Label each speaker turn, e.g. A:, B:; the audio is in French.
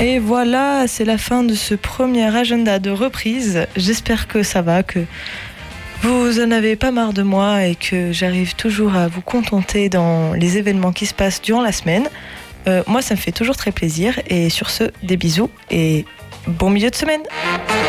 A: Et voilà, c'est la fin de ce premier agenda de reprise. J'espère que ça va, que vous en avez pas marre de moi et que j'arrive toujours à vous contenter dans les événements qui se passent durant la semaine. Moi, ça me fait toujours très plaisir. Et sur ce, des bisous et bon milieu de semaine.